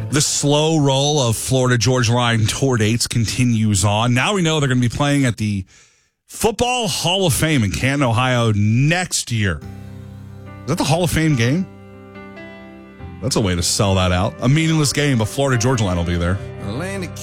The slow roll of Florida Georgia Line tour dates continues on. Now we know they're going to be playing at the Football Hall of Fame in Canton, Ohio next year. Is that the Hall of Fame game? That's a way to sell that out. A meaningless game, but Florida Georgia Line will be there.